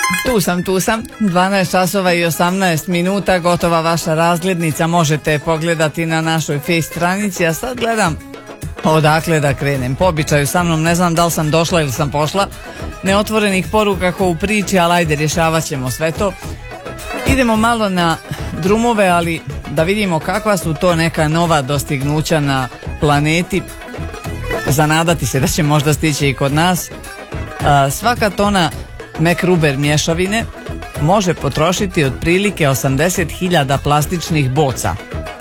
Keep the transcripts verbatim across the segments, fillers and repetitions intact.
Tu sam, tu sam, dvanaest časova i osamnaest minuta, gotova vaša razglednica, možete je pogledati na našoj face stranici, a sad gledam odakle da krenem. Po običaju sa mnom, ne znam da li sam došla ili sam pošla, neotvorenih poruka ko u priči, ali ajde, rješavat ćemo sve to. Idemo malo na drumove, ali da vidimo kakva su to neka nova dostignuća na planeti. Zanadati se da će možda stići i kod nas. A, svaka tona McRuber mješavine može potrošiti otprilike osamdeset hiljada plastičnih boca.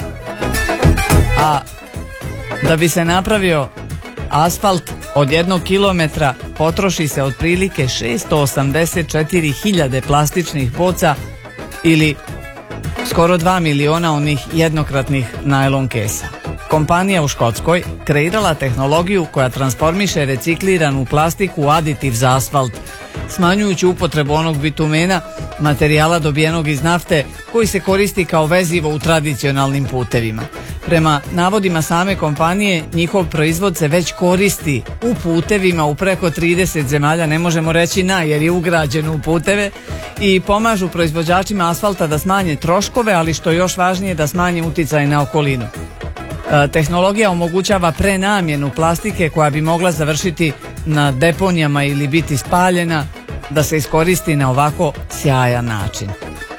A da bi se napravio asfalt od jednog kilometra potroši se otprilike šesto osamdeset četiri hiljade plastičnih boca ili skoro dva miliona onih jednokratnih najlon kesa. Kompanija u Škotskoj kreirala tehnologiju koja transformiše recikliranu plastiku u aditiv za asfalt, smanjujući upotrebu onog bitumena, materijala dobijenog iz nafte koji se koristi kao vezivo u tradicionalnim putevima. Prema navodima same kompanije, njihov proizvod se već koristi u putevima u preko trideset zemalja, ne možemo reći na jer je ugrađen u puteve, i pomažu proizvođačima asfalta da smanje troškove, ali što je još važnije da smanje uticaj na okolinu. E, tehnologija omogućava prenamjenu plastike koja bi mogla završiti na deponijama ili biti spaljena, da se iskoristi na ovako sjajan način.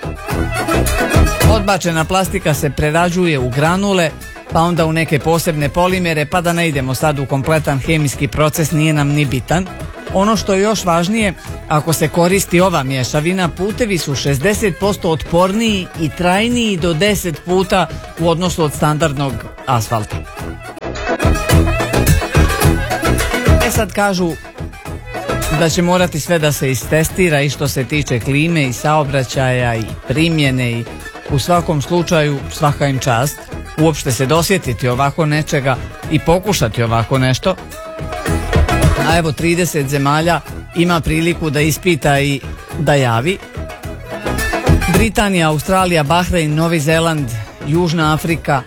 Odbačena plastika se prerađuje u granule, pa onda u neke posebne polimere, pa da ne idemo sad u kompletan hemijski proces, nije nam ni bitan. Ono što je još važnije, ako se koristi ova mješavina, putevi su šezdeset posto otporniji i trajniji do deset puta u odnosu od standardnog asfalta. E sad kažu da će morati sve da se istestira i što se tiče klime i saobraćaja i primjene, i u svakom slučaju svaka im čast. Uopšte se dosjetiti ovako nečega i pokušati ovako nešto. A evo trideset zemalja ima priliku da ispita i da javi. Britanija, Australija, Bahrein, Novi Zeland, Južna Afrika.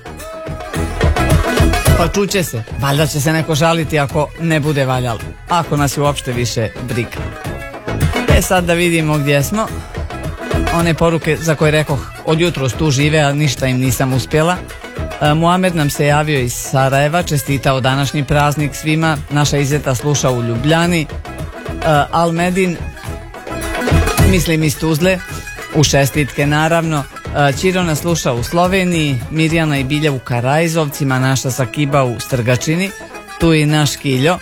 Pa čuće se, valjda će se neko žaliti ako ne bude valjalo, ako nas je uopšte više briga. E sad da vidimo gdje smo. One poruke za koje rekoh od jutros tu žive, a ništa im nisam uspjela. e, Muamed nam se javio iz Sarajeva, čestitao današnji praznik svima. Naša Izeta sluša u Ljubljani. e, Almedin, mislim iz Tuzle, u šestitke naravno. e, Ćiro nas sluša u Sloveniji, Mirjana i Bilja u Karajzovcima, naša Sakiba u Strgačini, tu i naš Škiljo.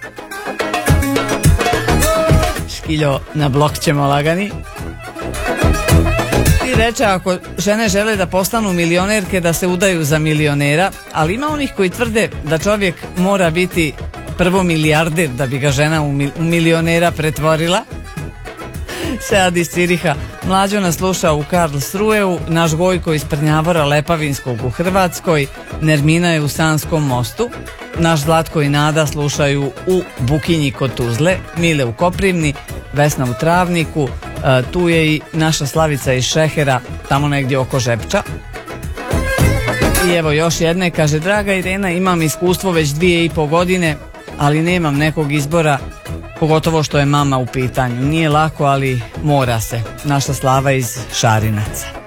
Škiljo, na blok ćemo lagani. I reče, ako žene žele da postanu milionerke, da se udaju za milionera, ali ima onih koji tvrde da čovjek mora biti prvo milijarder da bi ga žena u, mil, u milionera pretvorila. Sead iz Ciriha, Mlađo nas sluša u Karlsruheu, naš Gojko iz Prnjavora Lepavinskog u Hrvatskoj, Nermina je u Sanskom mostu, naš Zlatko i Nada slušaju u Bukinji kod Tuzle, Mile u Koprivni, Vesna u Travniku, e, tu je i naša Slavica iz Šehera, tamo negdje oko Žepča. I evo još jedne, kaže, draga Irena, imam iskustvo već dvije i po godine, ali nemam nekog izbora, pogotovo što je mama u pitanju. Nije lako, ali mora se. Naša Slava iz Šarinaca.